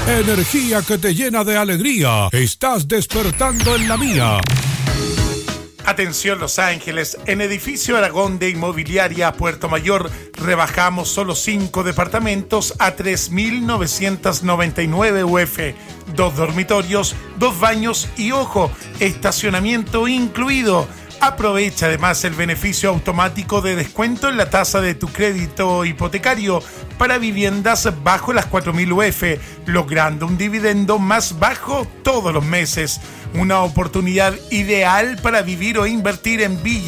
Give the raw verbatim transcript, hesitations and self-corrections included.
Energía que te llena de alegría. Estás despertando en la mía. Atención Los Ángeles, en Edificio Aragón de Inmobiliaria Puerto Mayor rebajamos solo cinco departamentos a tres mil novecientos noventa y nueve U F, dos dormitorios, dos baños y ojo, estacionamiento incluido. Aprovecha además el beneficio automático de descuento en la tasa de tu crédito hipotecario para viviendas bajo las cuatro mil U F, logrando un dividendo más bajo todos los meses. Una oportunidad ideal para vivir o invertir en Villa